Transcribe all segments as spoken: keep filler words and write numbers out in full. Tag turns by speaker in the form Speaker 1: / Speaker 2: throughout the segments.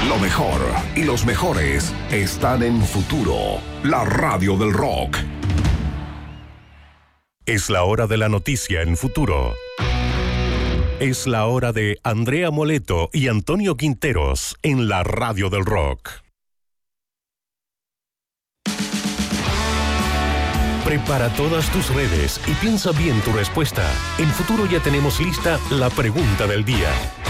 Speaker 1: Lo mejor y los mejores están en Futuro, la radio del rock.
Speaker 2: Es la hora de la noticia en Futuro. Es la hora de Andrea Moleto y Antonio Quinteros en la radio del rock. Prepara todas tus redes y piensa bien tu respuesta. En Futuro ya tenemos lista la pregunta del día.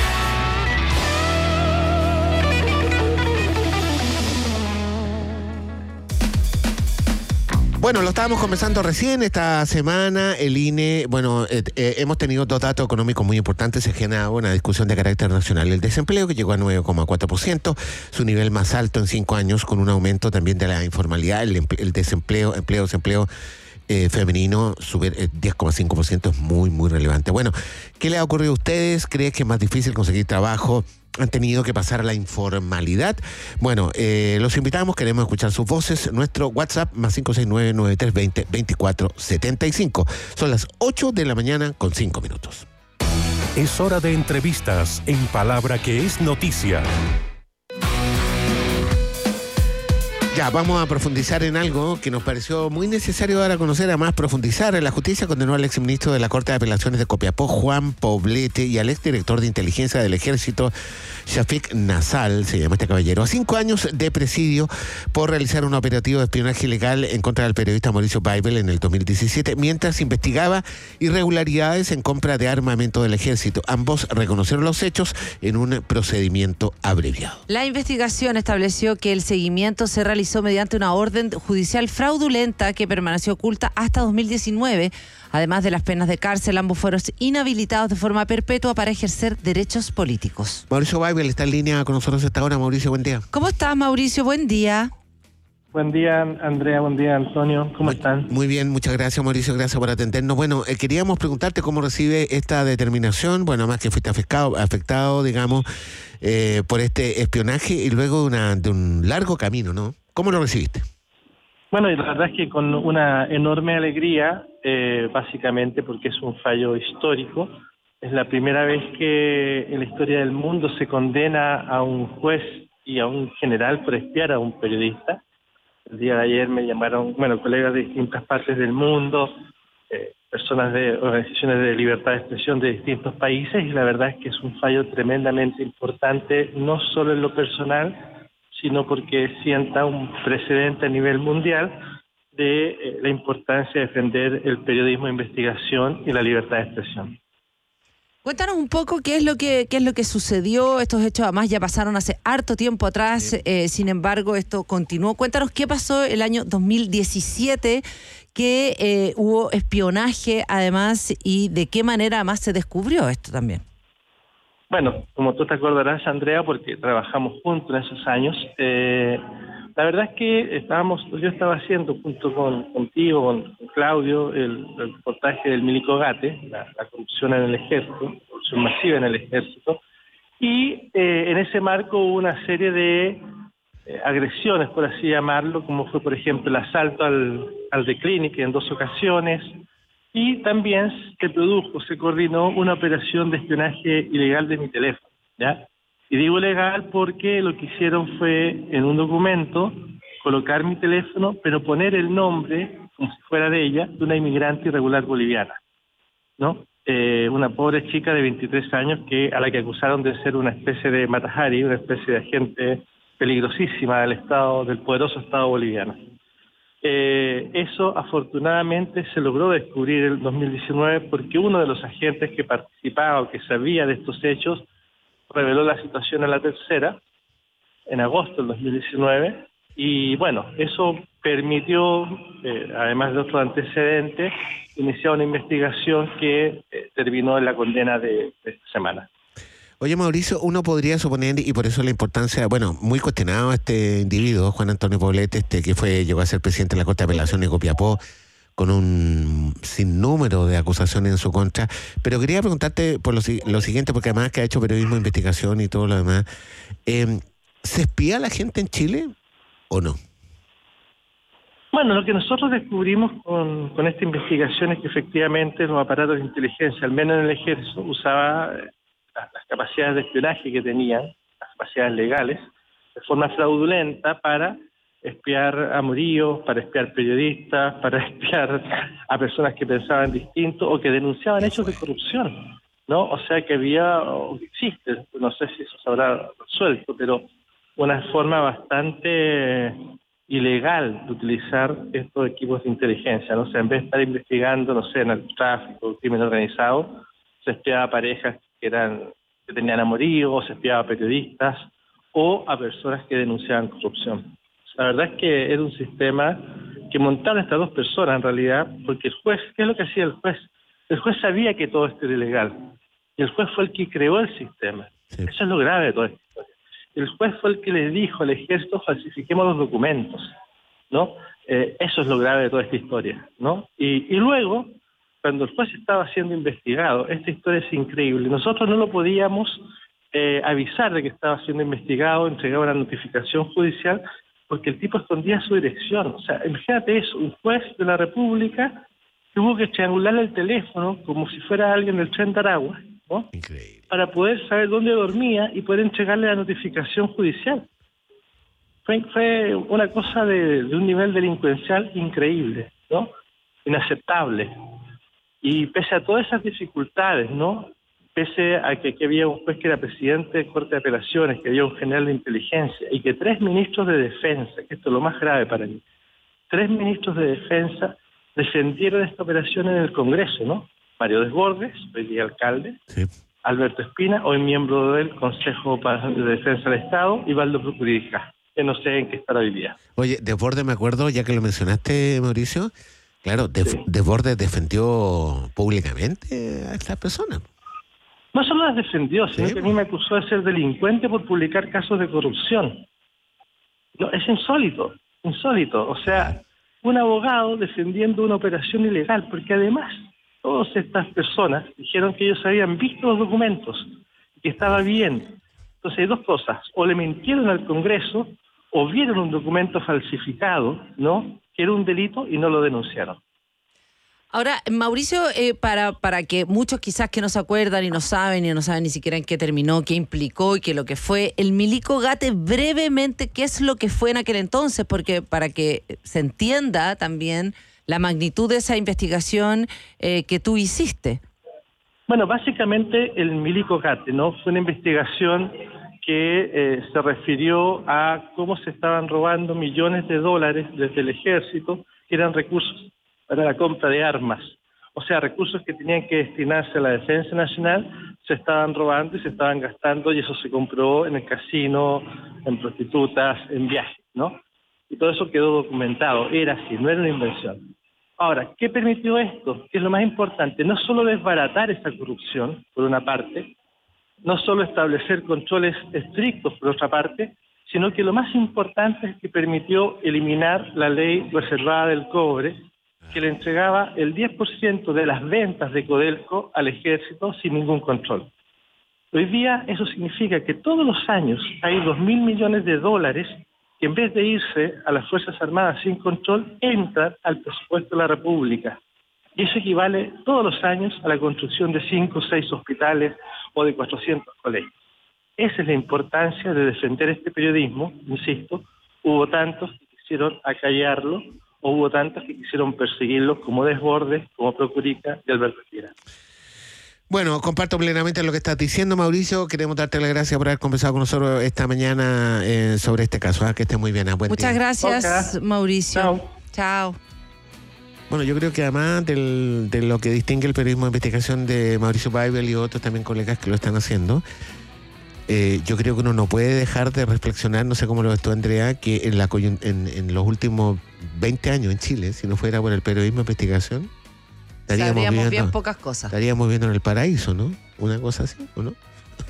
Speaker 3: Bueno, lo estábamos conversando recién esta semana. El I N E, bueno, eh, eh, hemos tenido dos datos económicos muy importantes. Se genera una discusión de carácter nacional. El desempleo, que llegó a nueve coma cuatro por ciento, su nivel más alto en cinco años, con un aumento también de la informalidad. El, el desempleo, empleo, desempleo eh, femenino, sube eh, diez coma cinco por ciento, es muy, muy relevante. Bueno, ¿qué le ha ocurrido a ustedes? ¿Creen que es más difícil conseguir trabajo? ¿Han tenido que pasar a la informalidad? Bueno, eh, los invitamos, queremos escuchar sus voces. Nuestro WhatsApp, más cinco seis nueve, nueve tres dos cero, veinticuatro setenta y cinco. Son las ocho de la mañana con cinco minutos.
Speaker 2: Es hora de entrevistas en Palabra que es Noticia.
Speaker 3: Ya, vamos a profundizar en algo que nos pareció muy necesario dar a conocer, además profundizar. La justicia condenó al exministro de la Corte de Apelaciones de Copiapó, Juan Poblete, y al exdirector de inteligencia del Ejército, Shafik Nassal, se llama este caballero, a cinco años de presidio por realizar un operativo de espionaje ilegal en contra del periodista Mauricio Baibel en el dos mil diecisiete, mientras investigaba irregularidades en compra de armamento del Ejército. Ambos reconocieron los hechos en un procedimiento abreviado.
Speaker 4: La investigación estableció que el seguimiento se realizó mediante una orden judicial fraudulenta que permaneció oculta hasta dos mil diecinueve. Además de las penas de cárcel, ambos fueron inhabilitados de forma perpetua para ejercer derechos políticos.
Speaker 3: Mauricio Baibel está en línea con nosotros hasta ahora. Mauricio, buen día.
Speaker 4: ¿Cómo estás, Mauricio? Buen día.
Speaker 5: Buen día, Andrea. Buen día, Antonio. ¿Cómo
Speaker 3: muy,
Speaker 5: están?
Speaker 3: Muy bien, muchas gracias, Mauricio. Gracias por atendernos. Bueno, eh, queríamos preguntarte cómo recibe esta determinación. Bueno, más que fuiste afectado, afectado digamos, eh, por este espionaje y luego de, una, de un largo camino, ¿no? ¿Cómo lo recibiste?
Speaker 5: Bueno, y la verdad es que con una enorme alegría, eh, básicamente porque es un fallo histórico. Es la primera vez que en la historia del mundo se condena a un juez y a un general por espiar a un periodista. El día de ayer me llamaron, bueno, colegas de distintas partes del mundo, eh, personas de organizaciones de libertad de expresión de distintos países, y la verdad es que es un fallo tremendamente importante, no solo en lo personal, sino porque sienta un precedente a nivel mundial de eh, la importancia de defender el periodismo de investigación y la libertad de expresión.
Speaker 4: Cuéntanos un poco qué es lo que qué es lo que sucedió. Estos hechos además ya pasaron hace harto tiempo atrás, sí. eh, sin embargo esto continuó. Cuéntanos qué pasó el año dos mil diecisiete, que eh, hubo espionaje además, y de qué manera además se descubrió esto también.
Speaker 5: Bueno, como tú te acordarás, Andrea, porque trabajamos juntos en esos años, eh, la verdad es que estábamos, yo estaba haciendo junto con contigo, con, con Claudio, el, el reportaje del Milico Gate, la, la corrupción en el ejército, corrupción masiva en el ejército, y eh, en ese marco hubo una serie de eh, agresiones, por así llamarlo, como fue, por ejemplo, el asalto al, al The Clinic en dos ocasiones. Y también se produjo, se coordinó una operación de espionaje ilegal de mi teléfono, ¿ya? Y digo legal porque lo que hicieron fue, en un documento, colocar mi teléfono, pero poner el nombre, como si fuera de ella, de una inmigrante irregular boliviana, ¿no? Eh, una pobre chica de veintitrés años que a la que acusaron de ser una especie de Matajari, una especie de agente peligrosísima del Estado, del poderoso Estado boliviano. Eh, eso afortunadamente se logró descubrir en el dos mil diecinueve porque uno de los agentes que participaba o que sabía de estos hechos reveló la situación a la tercera en agosto del dos mil diecinueve, y bueno, eso permitió, eh, además de otros antecedentes, iniciar una investigación que eh, terminó en la condena de, de esta semana.
Speaker 3: Oye, Mauricio, uno podría suponer, y por eso la importancia, bueno, muy cuestionado este individuo, Juan Antonio Poblete, este que fue llegó a ser presidente de la Corte de Apelaciones de Copiapó, con un sinnúmero de acusaciones en su contra, pero quería preguntarte por lo, lo siguiente, porque además que ha hecho periodismo de investigación y todo lo demás, eh, ¿se espía a la gente en Chile o no?
Speaker 5: Bueno, lo que nosotros descubrimos con, con esta investigación es que efectivamente los aparatos de inteligencia, al menos en el ejército, usaba las, las capacidades de espionaje que tenían, las capacidades legales, de forma fraudulenta para espiar a Murillo, para espiar periodistas, para espiar a personas que pensaban distinto o que denunciaban hechos de corrupción, ¿no? O sea que había, o que existe, no sé si eso se habrá resuelto, pero una forma bastante ilegal de utilizar estos equipos de inteligencia, ¿no? O sea, en vez de estar investigando, no sé, en el tráfico, crimen organizado, se espiaba a parejas que eran que tenían amorío, o se espiaba a periodistas, o a personas que denunciaban corrupción. La verdad es que era un sistema que montaron estas dos personas en realidad, porque el juez, ¿qué es lo que hacía el juez? El juez sabía que todo esto era ilegal, y el juez fue el que creó el sistema. Sí. Eso es lo grave de toda esta historia. El juez fue el que le dijo al ejército, falsifiquemos los documentos, ¿no? Eh, eso es lo grave de toda esta historia, ¿no? Y, y luego, cuando el juez estaba siendo investigado, esta historia es increíble, nosotros no lo podíamos eh, avisar de que estaba siendo investigado, entregar una notificación judicial, porque el tipo escondía su dirección. O sea, imagínate eso, un juez de la República tuvo que triangularle el teléfono como si fuera alguien del tren de Aragua, ¿no? Increíble. Para poder saber dónde dormía y poder entregarle la notificación judicial. Fue, fue una cosa de, de un nivel delincuencial increíble, ¿no? Inaceptable. Y pese a todas esas dificultades, ¿no? Pese a que aquí había un juez que era presidente de Corte de Apelaciones, que había un general de inteligencia, y que tres ministros de defensa, que esto es lo más grave para mí, tres ministros de defensa defendieron esta operación en el Congreso, ¿no? Mario Desbordes, hoy día alcalde, sí. Alberto Espina, hoy miembro del Consejo de Defensa del Estado, y Valdo Procurica, que no sé en qué estará hoy día.
Speaker 3: Oye, Desbordes, me acuerdo, ya que lo mencionaste, Mauricio, claro, de, sí. Desbordes defendió públicamente a esta persona.
Speaker 5: No solo las defendió, sino sí. que a mí me acusó de ser delincuente por publicar casos de corrupción. No, es insólito, insólito. O sea, un abogado defendiendo una operación ilegal, porque además todas estas personas dijeron que ellos habían visto los documentos, que estaba bien. Entonces hay dos cosas, o le mintieron al Congreso, o vieron un documento falsificado, ¿no?, que era un delito y no lo denunciaron.
Speaker 4: Ahora, Mauricio, eh, para, para que muchos quizás que no se acuerdan y no saben y no saben ni siquiera en qué terminó, qué implicó y qué lo que fue, el Milico Gate, brevemente, ¿qué es lo que fue en aquel entonces? Porque para que se entienda también la magnitud de esa investigación eh, que tú hiciste.
Speaker 5: Bueno, básicamente el Milico Gate, ¿no? Fue una investigación que eh, se refirió a cómo se estaban robando millones de dólares desde el ejército, que eran recursos para la compra de armas. O sea, recursos que tenían que destinarse a la defensa nacional se estaban robando y se estaban gastando, y eso se compró en el casino, en prostitutas, en viajes, ¿no? Y todo eso quedó documentado. Era así, no era una invención. Ahora, ¿qué permitió esto? Que es lo más importante, no solo desbaratar esa corrupción, por una parte, no solo establecer controles estrictos, por otra parte, sino que lo más importante es que permitió eliminar la ley reservada del cobre, que le entregaba el diez por ciento de las ventas de Codelco al ejército sin ningún control. Hoy día eso significa que todos los años hay dos mil millones de dólares que en vez de irse a las Fuerzas Armadas sin control, entran al presupuesto de la República. Y eso equivale todos los años a la construcción de cinco o seis hospitales o de cuatrocientos colegios. Esa es la importancia de defender este periodismo, insisto. Hubo tantos que quisieron acallarlo, o hubo tantos que quisieron perseguirlos, como Desbordes, como Procurica y Alberto Espina.
Speaker 3: Bueno, comparto plenamente lo que estás diciendo, Mauricio. Queremos darte las gracias por haber conversado con nosotros esta mañana eh, sobre este caso. ¿eh? Que esté muy bien. ¿eh? Buen
Speaker 4: Muchas
Speaker 3: día.
Speaker 4: gracias, okay. Mauricio.
Speaker 5: Chao.
Speaker 4: Chao.
Speaker 3: Bueno, yo creo que además del, de lo que distingue el periodismo de investigación de Mauricio Weibel y otros también colegas que lo están haciendo, Eh, yo creo que uno no puede dejar de reflexionar, no sé cómo lo ves tú, Andrea, que en, la coyun- en, en los últimos veinte años en Chile, si no fuera por el periodismo de investigación, estaríamos
Speaker 4: Sabríamos
Speaker 3: viendo,
Speaker 4: bien pocas cosas.
Speaker 3: Estaríamos viendo en el paraíso, ¿no? Una cosa así, ¿o no?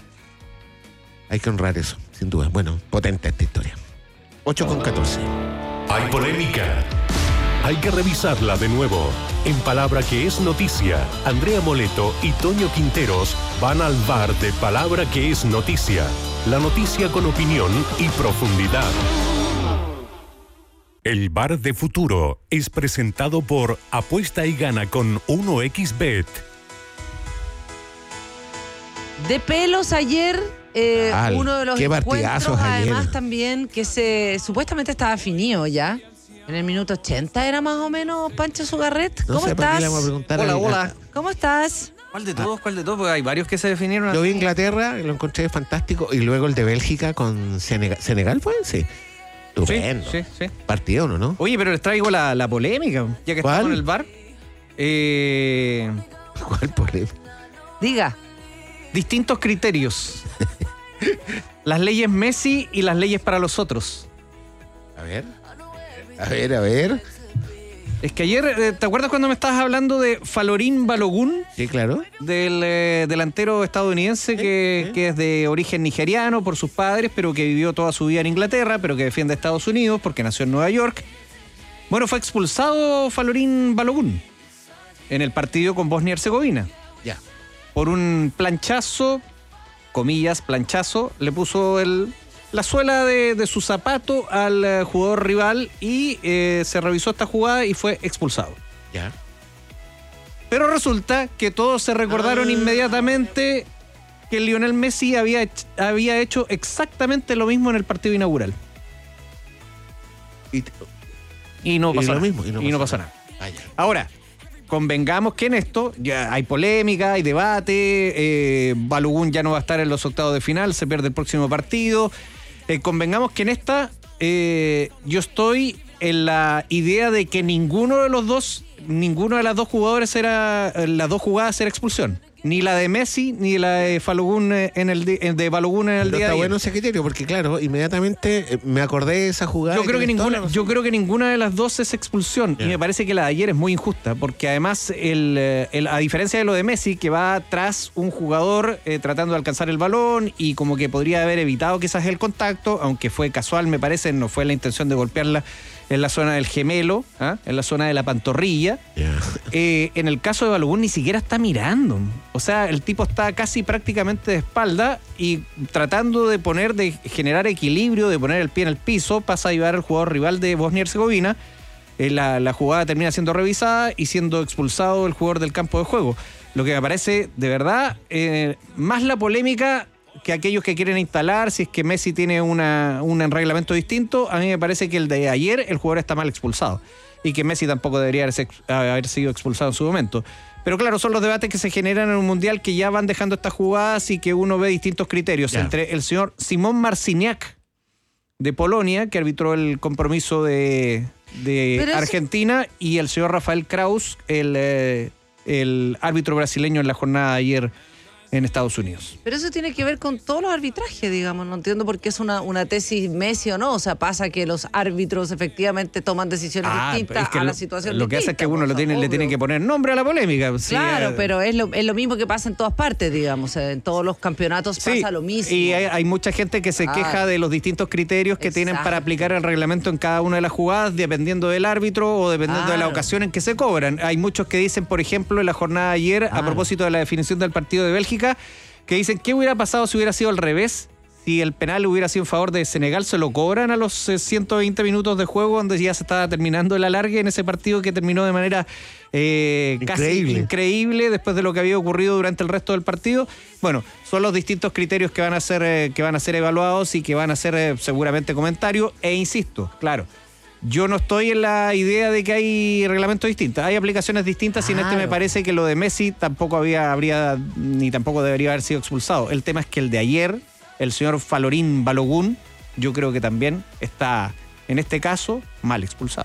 Speaker 3: Hay que honrar eso, sin duda. Bueno, potente esta historia. ocho con catorce.
Speaker 2: Hay polémica. Hay que revisarla de nuevo. En Palabra que es Noticia, Andrea Moleto y Toño Quinteros van al bar de Palabra que es Noticia. La noticia con opinión y profundidad. El Bar de Futuro es presentado por Apuesta y Gana con uno equis bet.
Speaker 4: De pelos ayer Eh,
Speaker 3: Al,
Speaker 4: uno de los
Speaker 3: qué
Speaker 4: encuentros,
Speaker 3: partidazos
Speaker 4: además,
Speaker 3: ayer.
Speaker 4: también que se supuestamente estaba definido ya. En el minuto ochenta era más o menos Pancho Sugarret.
Speaker 3: No
Speaker 4: ¿Cómo
Speaker 3: sé por qué
Speaker 4: estás?
Speaker 3: le vamos a preguntar
Speaker 6: Hola,
Speaker 3: a-
Speaker 6: hola.
Speaker 4: ¿Cómo estás?
Speaker 6: ¿Cuál de todos? ¿Cuál de todos? Porque hay varios que se definieron.
Speaker 3: Yo vi
Speaker 6: así.
Speaker 3: Inglaterra, lo encontré fantástico, y luego el de Bélgica con Senegal. ¿Senegal fue? Sí. Estupendo.
Speaker 6: Sí, sí, sí.
Speaker 3: Partido, ¿no? ¿no?
Speaker 6: Oye, pero les traigo la, la polémica, ya que
Speaker 3: ¿Cuál?
Speaker 6: estamos en el bar. Eh,
Speaker 3: ¿Cuál polémica?
Speaker 4: Diga.
Speaker 6: distintos criterios. Las leyes Messi y las leyes para los otros.
Speaker 3: A ver. A ver, a ver.
Speaker 6: Es que ayer, eh, ¿te acuerdas cuando me estabas hablando de Falorín Balogun?
Speaker 3: Sí, claro.
Speaker 6: Del eh, delantero estadounidense que,
Speaker 3: sí.
Speaker 6: que es de origen nigeriano por sus padres, pero que vivió toda su vida en Inglaterra, pero que defiende a Estados Unidos porque nació en Nueva York. Bueno, fue expulsado Falorín Balogun en el partido con Bosnia y Herzegovina.
Speaker 3: Ya.
Speaker 6: Por un planchazo, comillas, planchazo, le puso el, la suela de, de su zapato al eh, jugador rival y eh, se revisó esta jugada y fue expulsado.
Speaker 3: Ya.
Speaker 6: Pero resulta que todos se recordaron
Speaker 3: Ah.
Speaker 6: inmediatamente que Lionel Messi había, hech- había hecho exactamente lo mismo en el partido inaugural.
Speaker 3: Y,
Speaker 6: Y no
Speaker 3: Y
Speaker 6: pasó
Speaker 3: lo
Speaker 6: nada.
Speaker 3: mismo, y no
Speaker 6: Y no
Speaker 3: pasó
Speaker 6: pasó nada.
Speaker 3: Ah, ya.
Speaker 6: Ahora, convengamos que en esto ya hay polémica, hay debate, eh, Balogun ya no va a estar en los octavos de final, se pierde el próximo partido. Eh, convengamos que en esta eh, yo estoy en la idea de que ninguno de los dos, ninguno de las dos jugadores era, eh, las dos jugadas era expulsión. Ni la de Messi, ni la de Balogun eh, en el di- eh, de Balogun en el
Speaker 3: Pero
Speaker 6: día
Speaker 3: está
Speaker 6: de ayer.
Speaker 3: bueno ese criterio, porque claro, inmediatamente eh, me acordé de esa jugada.
Speaker 6: Yo
Speaker 3: y
Speaker 6: creo, que
Speaker 3: tienes toda la
Speaker 6: ninguna,
Speaker 3: razón.
Speaker 6: yo creo que ninguna de las dos es expulsión.
Speaker 3: Ya.
Speaker 6: Y me parece que la de ayer es muy injusta. Porque además, el, eh, el- a diferencia de lo de Messi, que va tras un jugador eh, tratando de alcanzar el balón y como que podría haber evitado quizás el contacto, aunque fue casual, me parece, no fue la intención de golpearla en la zona del gemelo, ¿ah? En la zona de la pantorrilla.
Speaker 3: Ya.
Speaker 6: Eh, en el caso de Balogun ni siquiera está mirando. O sea, el tipo está casi prácticamente de espalda y tratando de poner, de generar equilibrio, de poner el pie en el piso, pasa a llevar al jugador rival de Bosnia y Herzegovina. Eh, la, la jugada termina siendo revisada y siendo expulsado el jugador del campo de juego. Lo que me parece, de verdad, eh, más la polémica que aquellos que quieren instalar, si es que Messi tiene una, un reglamento distinto, a mí me parece que el de ayer el jugador está mal expulsado y que Messi tampoco debería haber, haber sido expulsado en su momento. Pero claro, son los debates que se generan en un mundial que ya van dejando estas jugadas y que uno ve distintos criterios.
Speaker 3: Ya.
Speaker 6: Entre el señor Simón Marciniak de Polonia, que arbitró el compromiso de, de
Speaker 4: Pero eso-
Speaker 6: Argentina, y el señor Rafael Kraus, el, eh, el árbitro brasileño en la jornada de ayer en Estados Unidos.
Speaker 4: Pero eso tiene que ver con todos los arbitrajes, digamos. No entiendo por qué es una, una tesis Messi o no. O sea, pasa que los árbitros efectivamente toman decisiones
Speaker 6: Ah,
Speaker 4: distintas
Speaker 6: es que
Speaker 4: a
Speaker 6: lo,
Speaker 4: la situación
Speaker 6: lo que hace es que
Speaker 4: distinta,
Speaker 6: uno
Speaker 4: o
Speaker 6: lo
Speaker 4: sea,
Speaker 6: tiene, le
Speaker 4: obvio.
Speaker 6: tiene que poner nombre a la polémica. Sí,
Speaker 4: Claro,
Speaker 6: eh,
Speaker 4: pero es lo, es lo mismo que pasa en todas partes, digamos. En todos los campeonatos
Speaker 6: sí,
Speaker 4: pasa lo mismo.
Speaker 6: Y hay, hay mucha gente que se
Speaker 4: Ah.
Speaker 6: queja de los distintos criterios que tienen para
Speaker 4: Exacto.
Speaker 6: aplicar el reglamento en cada una de las jugadas, dependiendo del árbitro o dependiendo de la
Speaker 4: Claro.
Speaker 6: ocasión en que se cobran. Hay muchos que dicen, por ejemplo, en la jornada de ayer, a
Speaker 4: Claro.
Speaker 6: propósito de la definición del partido de Bélgica, que dicen, ¿qué hubiera pasado si hubiera sido al revés? Si el penal hubiera sido en favor de Senegal, se lo cobran a los eh, ciento veinte minutos de juego, donde ya se estaba terminando el alargue en ese partido que terminó de manera eh, casi
Speaker 3: Increíble.
Speaker 6: increíble después de lo que había ocurrido durante el resto del partido. Bueno, son los distintos criterios que van a ser, eh, que van a ser evaluados y que van a ser eh, seguramente comentarios. E insisto, claro, yo no estoy en la idea de que hay reglamentos distintos. Hay aplicaciones distintas y en este
Speaker 4: Claro.
Speaker 6: me parece que lo de Messi tampoco había, habría, ni tampoco debería haber sido expulsado. El tema es que el de ayer, el señor Falorín Balogun, yo creo que también está, en este caso, mal expulsado.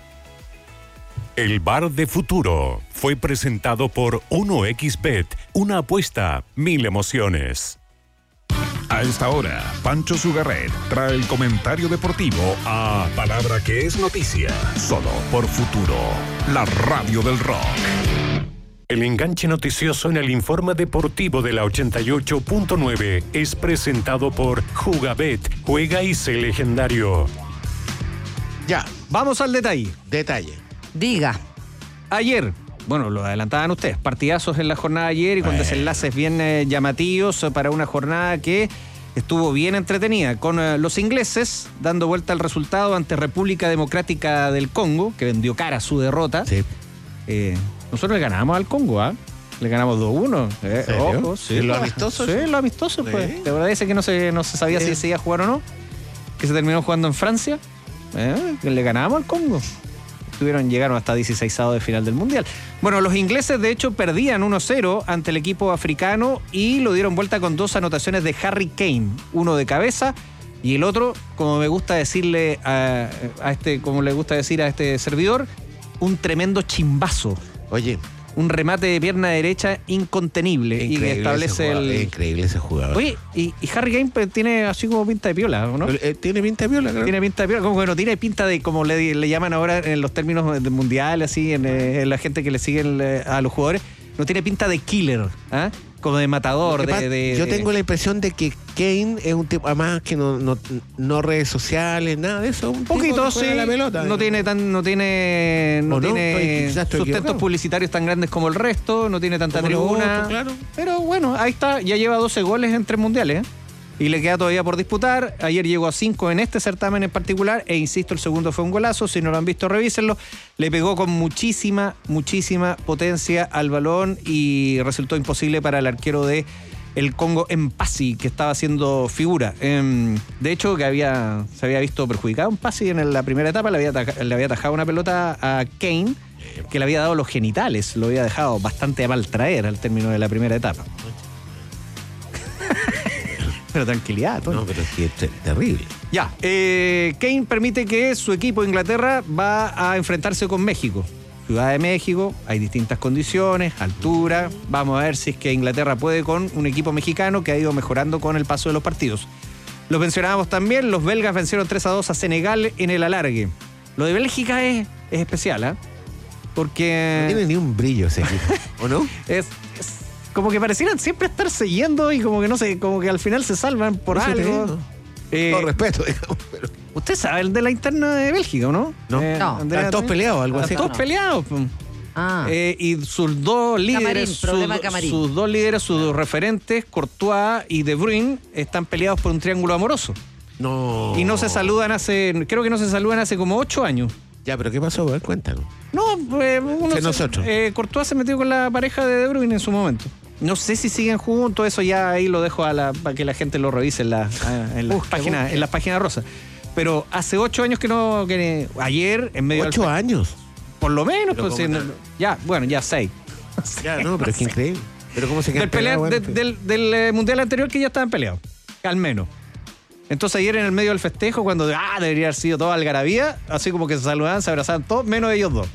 Speaker 2: El Bar de Futuro fue presentado por uno equis bet, una apuesta, mil emociones.
Speaker 1: A esta hora, Pancho Sugarret trae el comentario deportivo a Palabra que es noticia, solo por Futuro, la radio del rock.
Speaker 2: El enganche noticioso en el informe deportivo de la ochenta y ocho punto nueve es presentado por Jugabet, juega y sé legendario.
Speaker 3: Ya,
Speaker 6: Vamos al detalle.
Speaker 3: detalle.
Speaker 4: Diga.
Speaker 6: Ayer, bueno, lo adelantaban ustedes, partidazos en la jornada de ayer y con
Speaker 3: Bueno.
Speaker 6: desenlaces bien eh, llamativos para una jornada que estuvo bien entretenida, con eh, los ingleses dando vuelta al resultado ante República Democrática del Congo, que vendió cara a su derrota.
Speaker 3: Sí.
Speaker 6: Eh, nosotros le ganamos al Congo, ¿ah? Le ganamos dos uno. Eh,
Speaker 3: ¿Serio?
Speaker 6: ojo, sí.
Speaker 3: ¿En lo amistoso?
Speaker 6: Sí, en lo amistoso,
Speaker 3: Sí.
Speaker 6: pues. ¿Te acuerdas ese que no se, no se sabía
Speaker 3: Sí.
Speaker 6: si se iba a jugar o no? Que se terminó jugando en Francia. Eh, que le ganamos al Congo. Tuvieron, llegaron hasta dieciseisavo de final del Mundial. Bueno, los ingleses de hecho perdían uno cero ante el equipo africano y lo dieron vuelta con dos anotaciones de Harry Kane. Uno de cabeza y el otro, como me gusta decirle a, a este, como le gusta decir a este servidor, un tremendo chimbazo.
Speaker 3: Oye,
Speaker 6: Un remate de pierna derecha incontenible y que
Speaker 3: increíble
Speaker 6: establece
Speaker 3: ese jugador,
Speaker 6: el...
Speaker 3: es increíble ese jugador.
Speaker 6: Oye, y, y Harry Kane pues, tiene así como pinta de piola, ¿no?
Speaker 3: Pero, eh, tiene pinta de viola, claro.
Speaker 6: Tiene pinta de piola, como que no tiene pinta de, como le, le llaman ahora en los términos de mundial, así, en, eh, en la gente que le sigue eh, a los jugadores, no tiene pinta de killer, ¿ah? Como de matador,
Speaker 3: Lo que
Speaker 6: de,
Speaker 3: pasa-
Speaker 6: de-
Speaker 3: Yo
Speaker 6: de-
Speaker 3: tengo la impresión de que Kane es un tipo, además que no, no, no redes sociales, nada de eso. Un
Speaker 6: Un poquito,
Speaker 3: tipo que
Speaker 6: sí.
Speaker 3: juega la pelota.
Speaker 6: no tiene tan, no tiene, no
Speaker 3: ¿O no?
Speaker 6: tiene
Speaker 3: Estoy- quizás estoy
Speaker 6: sustentos
Speaker 3: equivocado.
Speaker 6: publicitarios tan grandes como el resto, no tiene tanta
Speaker 3: Como los
Speaker 6: tribuna.
Speaker 3: otros, claro.
Speaker 6: Pero bueno, ahí está, ya lleva doce goles en tres mundiales, ¿eh? Y le queda todavía por disputar. Ayer llegó a cinco en este certamen en particular. E insisto, el segundo fue un golazo. Si no lo han visto, revísenlo. Le pegó con muchísima, muchísima potencia al balón y resultó imposible para el arquero de el Congo Mpasi, que estaba haciendo figura. Em, de hecho, que había, se había visto perjudicado Mpasi en la primera etapa. Le había, ataca- le había atajado una pelota a Kane, que le había dado los genitales. Lo había dejado bastante a mal traer al término de la primera etapa. Pero tranquilidad, Tony.
Speaker 3: No, pero es que es te- terrible.
Speaker 6: Ya, eh, Kane permite que su equipo Inglaterra va a enfrentarse con México. Ciudad de México, hay distintas condiciones, altura. Vamos a ver si es que Inglaterra puede con un equipo mexicano que ha ido mejorando con el paso de los partidos. Lo mencionábamos también, los belgas vencieron tres a dos a Senegal en el alargue. Lo de Bélgica es, es especial, ¿ah? Porque...
Speaker 3: No tiene ni un brillo ese equipo, ¿o no?
Speaker 6: Es, es como que parecieran siempre estarse yendo y como que no sé, como que al final se salvan por
Speaker 3: Eso te
Speaker 6: algo.
Speaker 3: digo.
Speaker 6: Eh,
Speaker 3: Todo respeto, digamos. Pero
Speaker 6: Usted sabe el de la interna de Bélgica, ¿o no?
Speaker 3: No.
Speaker 6: Eh,
Speaker 4: No.
Speaker 6: Andrea,
Speaker 3: Están todos
Speaker 6: ¿tú?
Speaker 3: peleados, algo
Speaker 6: Están
Speaker 3: así.
Speaker 6: todos
Speaker 4: No.
Speaker 6: peleados. pum.
Speaker 4: Ah.
Speaker 6: Eh, y sus dos líderes,
Speaker 4: Camarín,
Speaker 6: sus,
Speaker 4: problema
Speaker 6: do-
Speaker 4: camarín.
Speaker 6: sus dos líderes, sus dos referentes, Courtois y De Bruyne, están peleados por un triángulo amoroso.
Speaker 3: no.
Speaker 6: Y no se saludan hace, creo que no se saludan hace como ocho años.
Speaker 3: Ya, pero ¿qué pasó? A ver, cuéntanos.
Speaker 6: No, eh, uno
Speaker 3: Entre
Speaker 6: se-
Speaker 3: nosotros.
Speaker 6: eh, Courtois se metió con la pareja de De Bruyne en su momento. No sé si siguen juntos, eso ya ahí lo dejo a la, para que la gente lo revise en, la, a- en las
Speaker 4: Busque,
Speaker 6: páginas,
Speaker 4: busque.
Speaker 6: en las páginas rosas. Pero hace ocho años que no, que ayer en medio
Speaker 3: Ocho
Speaker 6: del,
Speaker 3: años.
Speaker 6: por lo menos,
Speaker 3: Pero
Speaker 6: pues,
Speaker 3: ¿cómo
Speaker 6: sí,
Speaker 3: tal?
Speaker 6: no- ya, bueno, ya seis.
Speaker 3: Ya, no, pero es que increíble. Pero ¿cómo se quedan
Speaker 6: Del, pelea-
Speaker 3: pegados,
Speaker 6: de-
Speaker 3: bueno,
Speaker 6: del, del, eh, mundial anterior que ya estaban peleados, al menos. Entonces ayer en el medio del festejo, cuando ah, debería haber sido toda algarabía, así como que se saludaban, se abrazaban todos, menos ellos dos.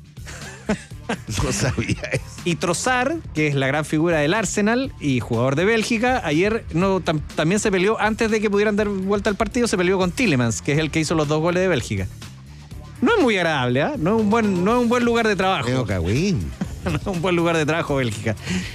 Speaker 3: No sabía eso.
Speaker 6: Y Trossard, que es la gran figura del Arsenal y jugador de Bélgica, ayer no, tam- también se peleó, antes de que pudieran dar vuelta al partido, se peleó con Tielemans, que es el que hizo los dos goles de Bélgica. No es muy agradable, ¿ah? No es un buen, no es un buen lugar de trabajo.
Speaker 3: Medio cagüín.
Speaker 6: No es un buen lugar de trabajo Bélgica.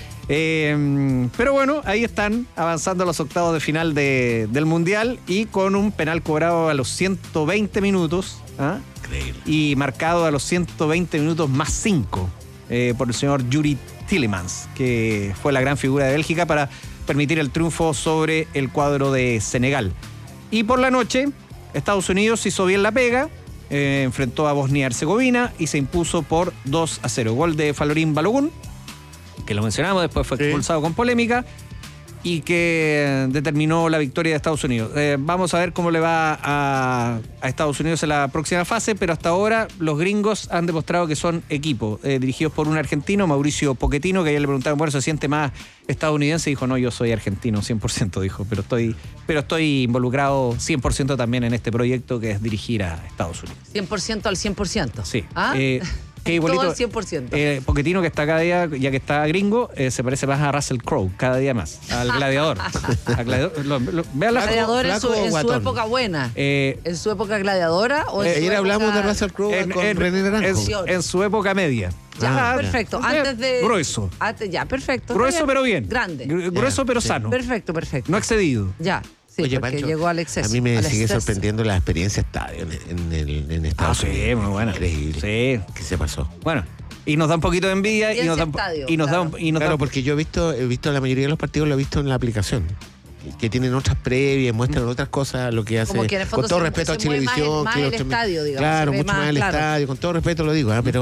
Speaker 6: Eh, pero bueno, ahí están avanzando a los octavos de final de- del Mundial y con un penal cobrado a los ciento veinte minutos, ¿ah?
Speaker 3: Increíble.
Speaker 6: Y marcado a los ciento veinte minutos más cinco eh, por el señor Yuri Tielemans, que fue la gran figura de Bélgica para permitir el triunfo sobre el cuadro de Senegal. Y por la noche, Estados Unidos hizo bien la pega, eh, enfrentó a Bosnia y Herzegovina y se impuso por dos a cero. Gol de Falorín Balogun, que lo mencionamos, después fue
Speaker 3: Sí.
Speaker 6: expulsado con polémica y que determinó la victoria de Estados Unidos. Eh, vamos a ver cómo le va a, a Estados Unidos en la próxima fase, pero hasta ahora los gringos han demostrado que son equipo, eh, dirigidos por un argentino, Mauricio Pochettino, que ayer le preguntaron, bueno, ¿se siente más estadounidense? Y dijo, no, yo soy argentino, cien por ciento, dijo, pero estoy, pero estoy involucrado cien por ciento también en este proyecto que es dirigir a Estados Unidos.
Speaker 4: cien por ciento al cien por ciento.
Speaker 6: Sí.
Speaker 4: ¿Ah?
Speaker 6: Eh, qué
Speaker 4: Todo
Speaker 6: bonito.
Speaker 4: al cien por ciento.
Speaker 6: Eh, Pochettino, que está cada día, ya que está gringo, eh, se parece más a Russell Crowe, cada día más, al gladiador. Al gladiador. Lo- lo- vean la
Speaker 4: Gladiador en su,
Speaker 3: flaco o
Speaker 4: en su
Speaker 3: guatón.
Speaker 4: época buena.
Speaker 6: eh,
Speaker 4: ¿En su época gladiadora o en
Speaker 3: Eh,
Speaker 4: su
Speaker 3: ayer hablamos
Speaker 4: época-
Speaker 3: de Russell Crowe
Speaker 6: en,
Speaker 3: con
Speaker 6: en-
Speaker 3: René Naranjo.
Speaker 6: en su- en su época media.
Speaker 4: Ya,
Speaker 3: Ah,
Speaker 4: perfecto.
Speaker 6: ya.
Speaker 4: Antes de.
Speaker 6: Grueso.
Speaker 4: Antes, ya, perfecto.
Speaker 6: Grueso,
Speaker 4: Está
Speaker 6: pero bien.
Speaker 4: Grande.
Speaker 6: Gru- Grueso,
Speaker 3: Ya,
Speaker 6: pero
Speaker 3: sí.
Speaker 6: sano.
Speaker 4: Perfecto, perfecto.
Speaker 6: No excedido.
Speaker 4: Ya. Sí,
Speaker 3: Oye,
Speaker 4: porque
Speaker 3: Pancho,
Speaker 4: llegó al exceso.
Speaker 3: a mí me
Speaker 4: al
Speaker 3: sigue
Speaker 4: exceso.
Speaker 3: sorprendiendo la experiencia estadio en, en, el- en
Speaker 6: Ah,
Speaker 3: Estados
Speaker 6: sí,
Speaker 3: Unidos.
Speaker 6: muy buena.
Speaker 3: Increíble.
Speaker 6: Sí.
Speaker 3: ¿Qué se pasó?
Speaker 6: Bueno, y nos da un poquito de envidia y nos da,
Speaker 4: Estadio,
Speaker 6: y nos da,
Speaker 4: claro.
Speaker 6: y nos da-
Speaker 3: Claro, porque yo he visto, he visto la mayoría de los partidos, lo he visto en la aplicación. Que tienen otras previas, muestran otras cosas, lo que hace.
Speaker 4: Como que en el fondo
Speaker 3: con todo
Speaker 4: se-
Speaker 3: respeto a
Speaker 4: se mueve más el-
Speaker 3: Chilevisión.
Speaker 4: más
Speaker 3: que
Speaker 4: el
Speaker 3: otro-
Speaker 4: estadio, digamos,
Speaker 3: Claro,
Speaker 4: se ve
Speaker 3: mucho más,
Speaker 4: más
Speaker 3: el
Speaker 4: claro.
Speaker 3: estadio, con todo respeto lo digo, ¿ah? pero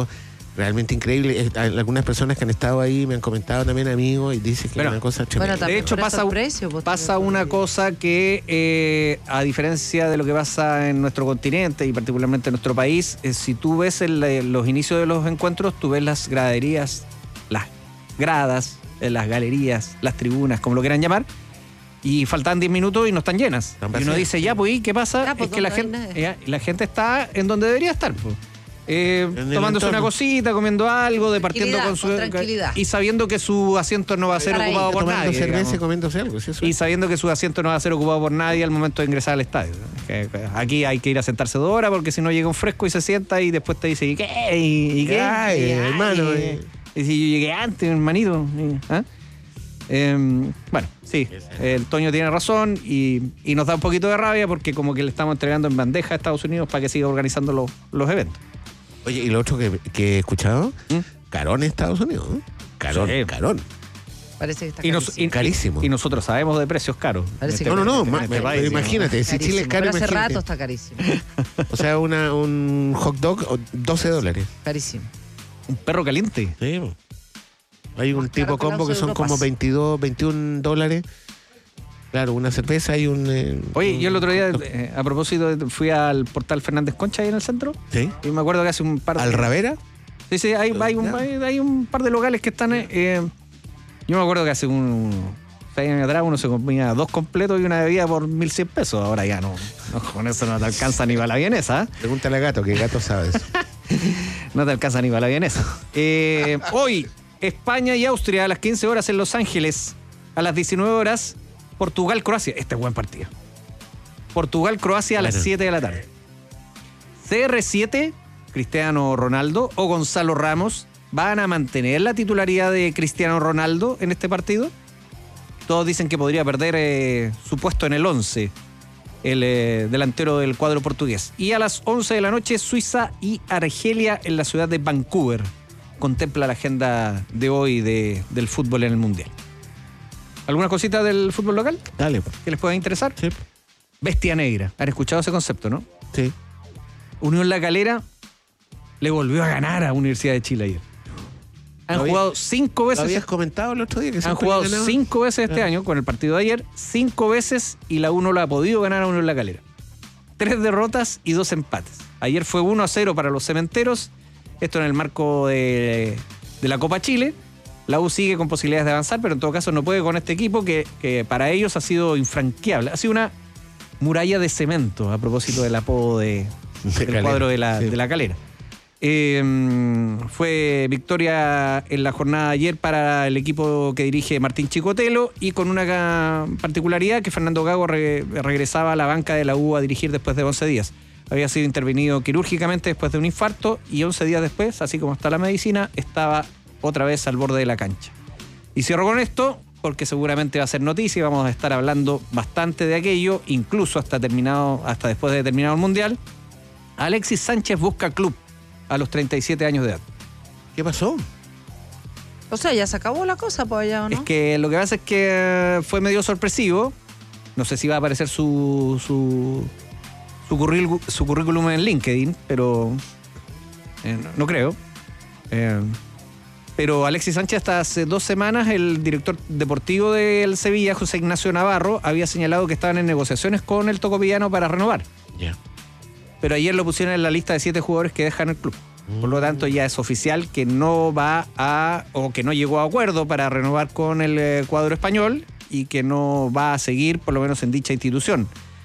Speaker 3: realmente increíble. Eh, hay algunas personas que han estado ahí me han comentado también, amigos, y dicen que
Speaker 6: Bueno,
Speaker 3: es una cosa
Speaker 4: Bueno,
Speaker 3: tremenda.
Speaker 4: también
Speaker 6: De hecho,
Speaker 4: por eso
Speaker 6: pasa,
Speaker 4: el precio, pues,
Speaker 6: pasa
Speaker 4: también por
Speaker 6: una
Speaker 4: el-
Speaker 6: cosa que, eh, a diferencia de lo que pasa en nuestro continente y particularmente en nuestro país, eh, si tú ves el, eh, los inicios de los encuentros, tú ves las graderías, las gradas, eh, las galerías, las tribunas, como lo quieran llamar, y faltan diez minutos y no están llenas.
Speaker 3: Están
Speaker 6: Y uno
Speaker 3: vacías.
Speaker 6: dice, ya, pues, ¿y qué pasa?
Speaker 4: Ya, pues,
Speaker 6: es que la
Speaker 4: ¿dónde
Speaker 6: gente,
Speaker 4: hay nadie?
Speaker 6: ya, la gente está en donde debería estar, pues. Eh,
Speaker 3: En el
Speaker 6: tomándose una
Speaker 3: entorno.
Speaker 6: cosita, comiendo algo, departiendo
Speaker 4: Tranquilidad,
Speaker 6: con su...
Speaker 4: con tranquilidad.
Speaker 6: Y sabiendo que su asiento no va a ser
Speaker 4: Para
Speaker 6: ocupado
Speaker 4: ahí.
Speaker 6: por
Speaker 3: Tomando
Speaker 6: nadie.
Speaker 3: cerveza
Speaker 6: digamos.
Speaker 3: y comiéndose algo. ¿Sí? Eso
Speaker 6: Y
Speaker 3: es.
Speaker 6: sabiendo que su asiento no va a ser ocupado por nadie al momento de ingresar al estadio. Que, que aquí hay que ir a sentarse dos horas porque si no llega un fresco y se sienta y después te dice, ¿y qué? ¿Y, y qué?
Speaker 3: Ay,
Speaker 6: Y,
Speaker 3: hermano,
Speaker 6: y-
Speaker 3: eh.
Speaker 6: y si yo llegué antes, hermanito. Y- ¿ah? Em, bueno, sí, el Toño tiene razón y, y nos da un poquito de rabia porque como que le estamos entregando en bandeja a Estados Unidos para que siga organizando los, los eventos.
Speaker 3: Oye, y lo otro que, que he escuchado,
Speaker 6: ¿Mm?
Speaker 3: carón en Estados Unidos. ¿eh? Carón,
Speaker 6: Sí.
Speaker 3: carón.
Speaker 4: Parece que está
Speaker 6: Y, nos-
Speaker 4: carísimo.
Speaker 6: y-
Speaker 3: Carísimo.
Speaker 6: y nosotros sabemos de precios caros.
Speaker 4: Parece
Speaker 6: En
Speaker 4: que-
Speaker 3: No, no, no,
Speaker 6: en
Speaker 3: ma-
Speaker 6: este
Speaker 3: pero
Speaker 6: país, digamos.
Speaker 3: imagínate, si Chile es caro,
Speaker 4: Pero hace
Speaker 3: imagínate.
Speaker 4: rato está carísimo.
Speaker 3: O sea, una, un hot dog, o doce dólares.
Speaker 4: Carísimo.
Speaker 6: Un perro caliente.
Speaker 3: Sí. Hay un
Speaker 4: Más
Speaker 3: tipo
Speaker 4: caro que el
Speaker 3: combo que
Speaker 4: Oxxo de
Speaker 3: son como
Speaker 4: Europas.
Speaker 3: veintidós, veintiún dólares. Claro, una cerveza y un... eh,
Speaker 6: Oye,
Speaker 3: un
Speaker 6: yo el otro día,
Speaker 3: hot dog.
Speaker 6: eh, a propósito, fui al portal Fernández Concha ahí en el centro
Speaker 3: ¿Sí?
Speaker 6: y me acuerdo que hace un par de...
Speaker 3: ¿Al Ravera?
Speaker 6: Sí, sí, hay, hay, un,
Speaker 3: Ya.
Speaker 6: hay, hay un par de locales que están... eh, eh, yo me acuerdo que hace un... seis años atrás uno se comía dos completos y una bebida por mil cien pesos. Ahora ya no, no, con eso no te alcanza ni para la vienesa. ¿eh?
Speaker 3: Pregúntale a Gato, que Gato sabe eso.
Speaker 6: No te alcanza ni para la vienesa. Eh, hoy, España y Austria a las quince horas en Los Ángeles. A las diecinueve horas, Portugal-Croacia. Este es buen partido. Portugal-Croacia a las
Speaker 3: Bueno.
Speaker 6: siete de la tarde. C R siete, Cristiano Ronaldo o Gonzalo Ramos van a mantener la titularidad de Cristiano Ronaldo en este partido. Todos dicen que podría perder eh, su puesto en el once, el eh, delantero del cuadro portugués. Y a las once de la noche, Suiza y Argelia en la ciudad de Vancouver. Contempla la agenda de hoy de, del fútbol en el Mundial. ¿Alguna cosita del fútbol local
Speaker 3: Dale, pues.
Speaker 6: que les pueda interesar?
Speaker 3: Sí.
Speaker 6: Bestia negra. ¿Han escuchado ese concepto, no?
Speaker 3: Sí.
Speaker 6: Unión La Calera le volvió a ganar a Universidad de Chile ayer. Han
Speaker 3: Lo había-
Speaker 6: jugado cinco
Speaker 3: Lo
Speaker 6: veces.
Speaker 3: habías comentado el otro día que
Speaker 6: Han
Speaker 3: siempre
Speaker 6: jugado
Speaker 3: ganaba.
Speaker 6: cinco veces este
Speaker 3: Claro.
Speaker 6: año con el partido de ayer, cinco veces y la uno la ha podido ganar a Unión La Calera. Tres derrotas y dos empates. Ayer fue uno a cero para los cementeros, esto en el marco de, de la Copa Chile. La U sigue con posibilidades de avanzar, pero en todo caso no puede con este equipo que, que para ellos ha sido infranqueable. Ha sido una muralla de cemento a propósito del apodo de,
Speaker 3: De
Speaker 6: del
Speaker 3: Calera,
Speaker 6: cuadro de la,
Speaker 3: sí.
Speaker 6: de la Calera. Eh, fue victoria en la jornada de ayer para el equipo que dirige Martín Chicotelo y con una ca- particularidad que Fernando Gago re- regresaba a la banca de la U a dirigir después de once días. Había sido intervenido quirúrgicamente después de un infarto y once días después, así como está la medicina, estaba otra vez al borde de la cancha. Y cierro con esto porque seguramente va a ser noticia y vamos a estar hablando bastante de aquello, incluso hasta terminado, hasta después de terminado el Mundial. Alexis Sánchez busca club a los treinta y siete años de edad.
Speaker 3: ¿Qué pasó?
Speaker 4: O sea, ya se acabó la cosa, pues allá, ¿o no?
Speaker 6: Es que lo que pasa es que eh, fue medio sorpresivo. No sé si va a aparecer su, su, su, currícul- su currículum en LinkedIn, pero eh, no, no creo. Eh, pero Alexis Sánchez, hasta hace dos semanas, el director deportivo del Sevilla, José Ignacio Navarro, había señalado que estaban en negociaciones con el tocopillano para renovar.
Speaker 3: Ya.
Speaker 6: Pero ayer lo pusieron en la lista de siete jugadores que dejan el club. Por lo tanto, ya es oficial que no va a, o que no llegó a acuerdo para renovar con el eh, cuadro español y que no va a seguir, por lo menos en dicha institución.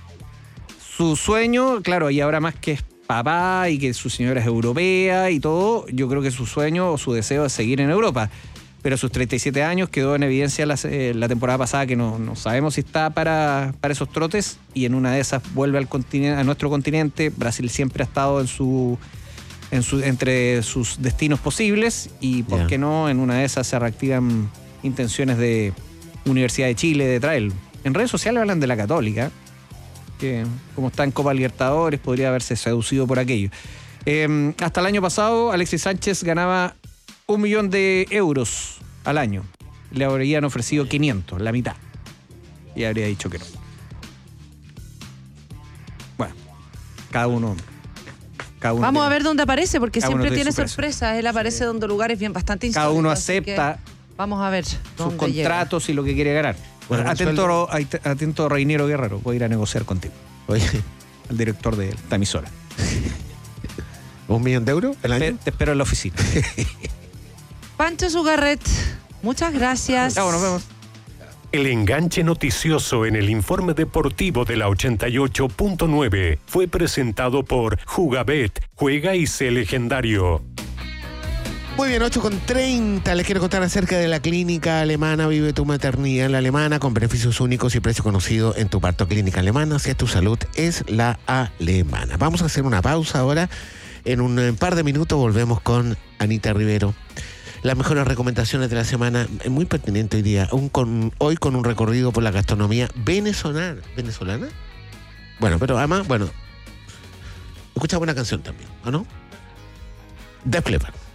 Speaker 6: Su sueño, claro, y ahora más que es papá y que su señora es europea y todo, yo creo que su sueño o su deseo es seguir en Europa. Pero a sus treinta y siete años quedó en evidencia la, eh, la temporada pasada que no, no sabemos si está para, para esos trotes y en una de esas vuelve al continente, a nuestro continente. Brasil siempre ha estado en su, en su, entre sus destinos posibles y, ¿por
Speaker 3: Ya.
Speaker 6: qué no? En una de esas se reactivan intenciones de Universidad de Chile de traerlo. En redes sociales hablan de la Católica, que como está en Copa Libertadores podría haberse seducido por aquello. Eh, hasta el año pasado Alexis Sánchez ganaba un millón de euros al año. Le habrían ofrecido quinientos, la mitad. Y habría dicho que no. Bueno, cada uno Cada uno
Speaker 4: Vamos
Speaker 6: tiene-
Speaker 4: a ver dónde aparece, porque
Speaker 6: cada uno
Speaker 4: siempre
Speaker 6: tiene
Speaker 4: tiene
Speaker 6: su
Speaker 4: sorpresas. Él aparece donde lugares bien bastante insólitos.
Speaker 6: Cada uno
Speaker 4: así que
Speaker 6: acepta
Speaker 4: Vamos a ver
Speaker 6: sus
Speaker 4: dónde llega.
Speaker 6: contratos y lo que quiere ganar.
Speaker 3: Bueno, un
Speaker 6: atento, atento Reiniero Guerrero, voy a ir a negociar contigo,
Speaker 3: Oye,
Speaker 6: al director de esta emisora.
Speaker 3: ¿un millón de euros el
Speaker 6: Te,
Speaker 3: año?
Speaker 6: te espero en la oficina.
Speaker 4: Pancho Sugarret, muchas gracias.
Speaker 6: Ya, bueno, nos vemos.
Speaker 2: El enganche noticioso en el informe deportivo de la ochenta y ocho punto nueve fue presentado por Jugabet, juega y sé legendario.
Speaker 3: Muy bien, ocho con treinta. Les quiero contar acerca de la clínica alemana Vive tu maternidad en la alemana, con beneficios únicos y precio conocido en tu parto. Clínica alemana, si es tu salud, es la alemana. Vamos a hacer una pausa ahora. En un par de minutos volvemos con Anita Rivero. Las mejores recomendaciones de la semana, muy pertinente hoy día. Un con, hoy con un recorrido por la gastronomía venezolana. ¿Venezolana? Bueno, pero además, bueno, escuchamos una canción también, ¿o no? Def Leppard.